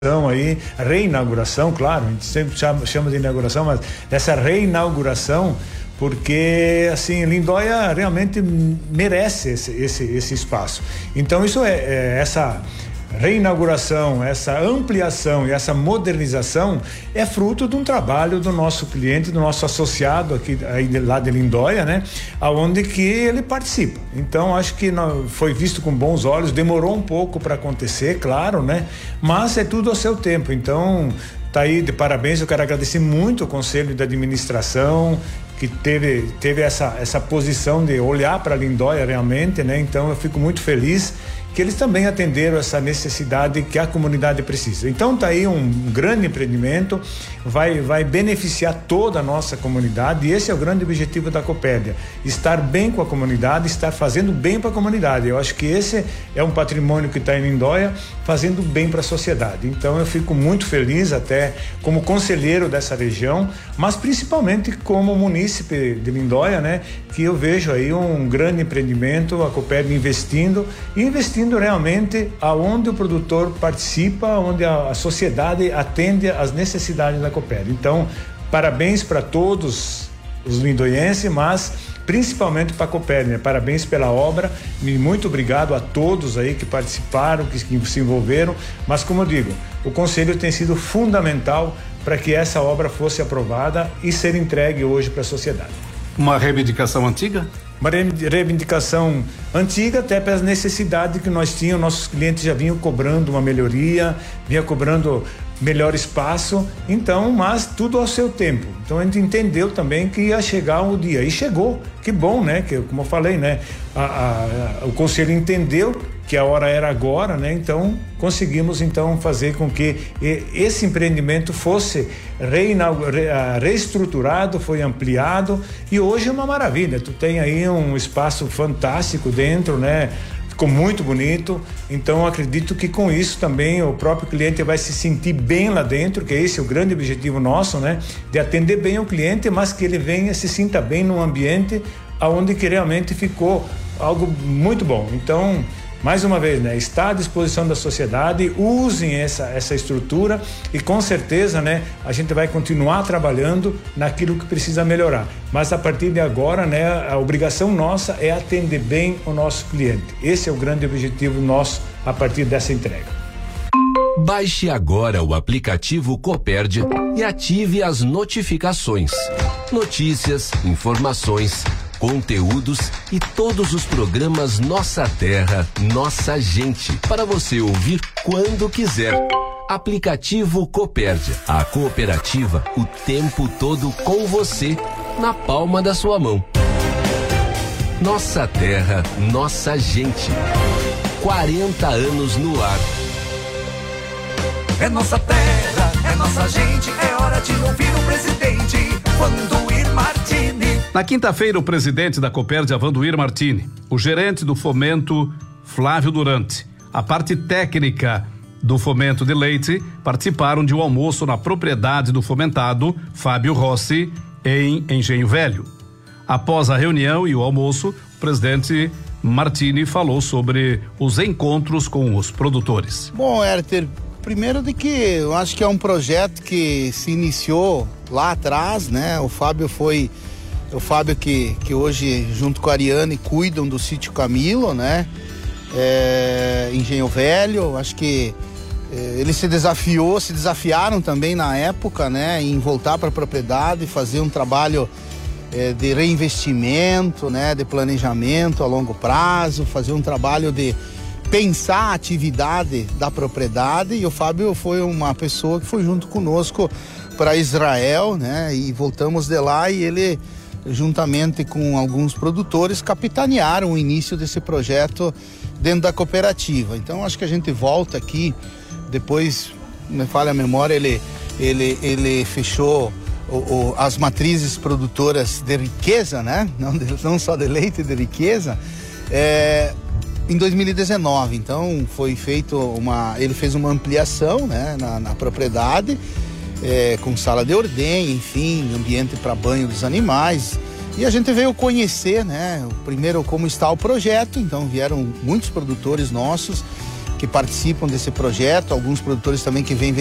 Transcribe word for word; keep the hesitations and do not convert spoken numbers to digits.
aí, reinauguração, claro, a gente sempre chama, chama de inauguração, mas dessa reinauguração, porque assim, Lindóia realmente merece esse, esse, esse espaço. Então isso é, é essa reinauguração, essa ampliação e essa modernização é fruto de um trabalho do nosso cliente, do nosso associado aqui aí de, lá de Lindóia, né? Aonde que ele participa. Então acho que não, foi visto com bons olhos, demorou um pouco para acontecer, claro, né? Mas é tudo ao seu tempo. Então tá aí de parabéns, eu quero agradecer muito o Conselho de Administração que teve teve essa essa posição de olhar para Lindóia realmente, né? Então eu fico muito feliz que eles também atenderam essa necessidade que a comunidade precisa. Então tá aí um grande empreendimento, vai vai beneficiar toda a nossa comunidade, e esse é o grande objetivo da Copérdia, estar bem com a comunidade, estar fazendo bem para a comunidade. Eu acho que esse é um patrimônio que está em Lindóia, fazendo bem para a sociedade. Então eu fico muito feliz até como conselheiro dessa região, mas principalmente como munícipe de Lindóia, né? Que eu vejo aí um grande empreendimento, a Copérdia investindo e investindo realmente aonde o produtor participa, onde a, a sociedade atende às necessidades da Copérdia. Então, parabéns para todos os lindoienses, mas principalmente para a Copérdia, né? Parabéns pela obra e muito obrigado a todos aí que participaram, que, que se envolveram, mas como eu digo, o Conselho tem sido fundamental para que essa obra fosse aprovada e ser entregue hoje para a sociedade. Uma reivindicação antiga? Uma reivindicação antiga, até pelas necessidades que nós tínhamos, nossos clientes já vinham cobrando uma melhoria, vinha cobrando melhor espaço, então, mas tudo ao seu tempo. Então a gente entendeu também que ia chegar o dia, e chegou, que bom, né? Que, como eu falei, né? A, a, a, o Conselho entendeu que a hora era agora, né? Então conseguimos então fazer com que esse empreendimento fosse reestruturado, foi ampliado, e hoje é uma maravilha. Tu tem aí um espaço fantástico dentro, né? Ficou muito bonito, então acredito que com isso também o próprio cliente vai se sentir bem lá dentro, que esse é o grande objetivo nosso, né? De atender bem o cliente, mas que ele venha se sinta bem num ambiente aonde que realmente ficou algo muito bom. Então, mais uma vez, né? Está à disposição da sociedade, usem essa, essa estrutura e com certeza, né? A gente vai continuar trabalhando naquilo que precisa melhorar. Mas a partir de agora, né? A obrigação nossa é atender bem o nosso cliente. Esse é o grande objetivo nosso a partir dessa entrega. Baixe agora o aplicativo Copérdia e ative as notificações. Notícias, informações, conteúdos e todos os programas Nossa Terra, Nossa Gente, para você ouvir quando quiser. Aplicativo Copérdia, a cooperativa o tempo todo com você, na palma da sua mão. Nossa Terra, Nossa Gente. quarenta anos no ar. É nossa terra, é nossa gente, é hora de ouvir o presidente, Vanduir Martini. Na quinta-feira, o presidente da Copérdia, Vanduir Martini, o gerente do Fomento, Flávio Durante, a parte técnica do Fomento de Leite participaram de um almoço na propriedade do fomentado, Fábio Rossi, em Engenho Velho. Após a reunião e o almoço, o presidente Martini falou sobre os encontros com os produtores. Bom, Hérter, primeiro de que eu acho que é um projeto que se iniciou lá atrás, né? O Fábio foi, o Fábio que, que hoje, junto com a Ariane, cuidam do sítio Camilo, né? É, Engenho Velho, acho que é, ele se desafiou, se desafiaram também na época, né? Em voltar para a propriedade, fazer um trabalho é, de reinvestimento, né? De planejamento a longo prazo, fazer um trabalho de pensar a atividade da propriedade, e o Fábio foi uma pessoa que foi junto conosco para Israel, né? E voltamos de lá e ele, juntamente com alguns produtores, capitanearam o início desse projeto dentro da cooperativa. Então acho que a gente volta aqui, depois, me falha a memória, ele, ele, ele fechou o, o, as matrizes produtoras de riqueza, né? Não, não só de leite, de riqueza, é, em dois mil e dezenove. Então foi feito uma, ele fez uma ampliação, né, na, na propriedade, é, com sala de ordenha, enfim, ambiente para banho dos animais. E a gente veio conhecer, né, primeiro como está o projeto. Então vieram muitos produtores nossos que participam desse projeto, alguns produtores também que vêm